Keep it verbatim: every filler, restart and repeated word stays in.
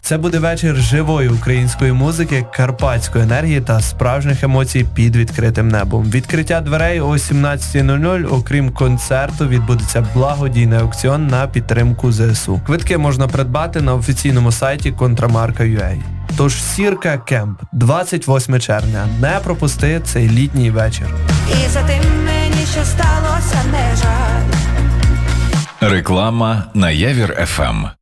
Це буде вечір живої української музики, карпатської енергії та справжніх емоцій під відкритим небом. Відкриття дверей о сімнадцятій нуль нуль, окрім концерту, відбудеться благодійний аукціон на підтримку зе ес у. Квитки можна придбати на офіційному сайті контрамарка крапка ю а. Тож Сірка Кемп, двадцять восьмого червня. Не пропусти цей літній вечір. І за тим мені ще сталося не жаль. Реклама на Явір еф ем.